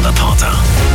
Reporter.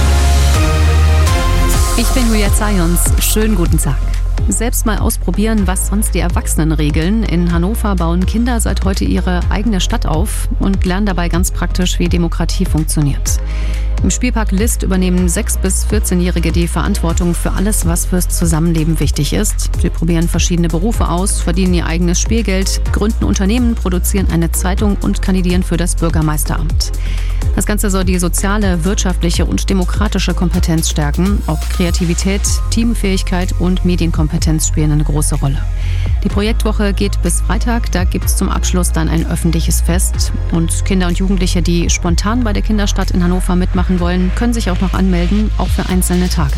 Ich bin Julia Zayons. Schönen guten Tag. Selbst mal ausprobieren, was sonst die Erwachsenen regeln. In Hannover bauen Kinder seit heute ihre eigene Stadt auf und lernen dabei ganz praktisch, wie Demokratie funktioniert. Im Spielpark List übernehmen 6- bis 14-Jährige die Verantwortung für alles, was fürs Zusammenleben wichtig ist. Sie probieren verschiedene Berufe aus, verdienen ihr eigenes Spielgeld, gründen Unternehmen, produzieren eine Zeitung und kandidieren für das Bürgermeisteramt. Das Ganze soll die soziale, wirtschaftliche und demokratische Kompetenz stärken. Auch Kreativität, Teamfähigkeit und Medienkompetenz spielen eine große Rolle. Die Projektwoche geht bis Freitag. Da gibt es zum Abschluss dann ein öffentliches Fest. Und Kinder und Jugendliche, die spontan bei der Kinderstadt in Hannover mitmachen wollen, können sich auch noch anmelden, auch für einzelne Tage.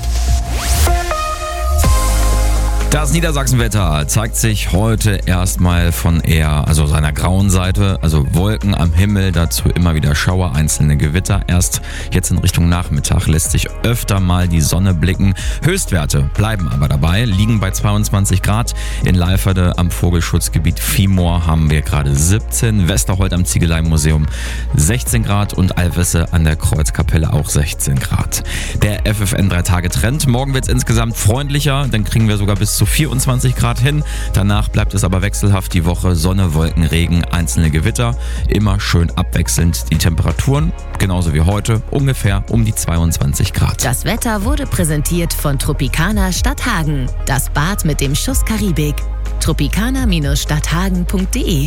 Das Niedersachsenwetter zeigt sich heute erstmal von eher seiner grauen Seite, also Wolken am Himmel, dazu immer wieder Schauer, einzelne Gewitter. Erst jetzt in Richtung Nachmittag lässt sich öfter mal die Sonne blicken. Höchstwerte bleiben aber dabei, liegen bei 22 Grad. In Leiferde am Vogelschutzgebiet Viehmoor haben wir gerade 17, Westerholt am Ziegeleimuseum 16 Grad und Alvesse an der Kreuzkapelle auch 16 Grad. Der FFN 3-Tage-Trend. Morgen wird es insgesamt freundlicher, dann kriegen wir sogar bis zu 24 Grad hin. Danach bleibt es aber wechselhaft die Woche. Sonne, Wolken, Regen, einzelne Gewitter. Immer schön abwechselnd. Die Temperaturen, genauso wie heute, ungefähr um die 22 Grad. Das Wetter wurde präsentiert von Tropicana Stadthagen. Das Bad mit dem Schuss Karibik. Tropicana-stadthagen.de.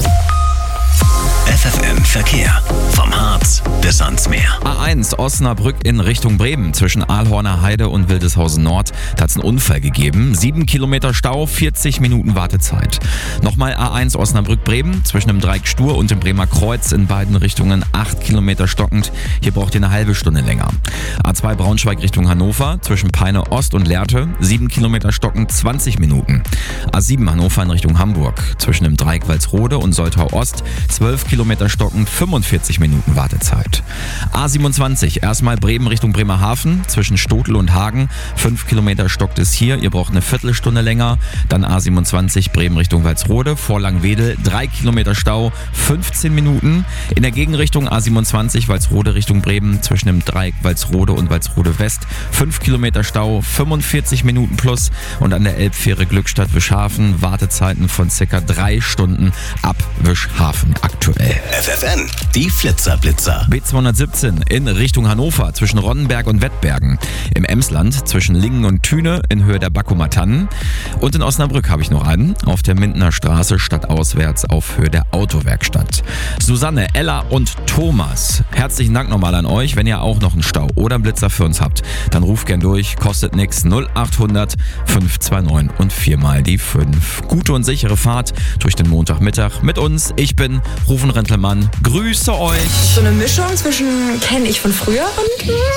FFN Verkehr. Vom Harz bis ans Meer. A1 Osnabrück in Richtung Bremen zwischen Aalhorner Heide und Wildeshausen Nord. Da hat es einen Unfall gegeben. 7 Kilometer Stau, 40 Minuten Wartezeit. Nochmal A1 Osnabrück-Bremen zwischen dem Dreieck Stur und dem Bremer Kreuz in beiden Richtungen 8 Kilometer stockend. Hier braucht ihr eine halbe Stunde länger. A2 Braunschweig Richtung Hannover zwischen Peine Ost und Lehrte 7 Kilometer stockend 20 Minuten. A7 Hannover in Richtung Hamburg zwischen dem Dreieck Walsrode und Soltau Ost 12 Kilometer stockend 45 Minuten Wartezeit. A27 erstmal Bremen Richtung Bremerhaven zwischen Stotel und Hagen 5 Kilometer stockt es hier, ihr braucht eine Viertelstunde länger. Dann A27 Bremen Richtung Walsrode vor Langwedel 3 Kilometer Stau 15 Minuten. In der Gegenrichtung A27 Walsrode Richtung Bremen zwischen dem Dreieck Walsrode und Walsrode West 5 Kilometer Stau 45 Minuten plus. Und an der Elbfähre Glückstadt-Wischhafen Wartezeiten von ca. 3 Stunden ab Wischhafen aktuell. FFN, die Flitzer-Blitzer. B217 in Richtung Hannover zwischen Ronnenberg und Wettbergen. Im Emsland zwischen Lingen und Thüne in Höhe der Backumer Tannen. Und in Osnabrück habe ich noch einen. Auf der Mindener Straße stadtauswärts auf Höhe der Autowerkstatt. Susanne, Ella und Thomas, herzlichen Dank nochmal an euch. Wenn ihr auch noch einen Stau oder einen Blitzer für uns habt, dann ruft gern durch. Kostet nix. 0800 529 und 4 mal die 5. Gute und sichere Fahrt durch den Montagmittag mit uns. Ich bin Rufen Rentlemann. Grüße euch. So eine Mischung zwischen kenne ich von früher und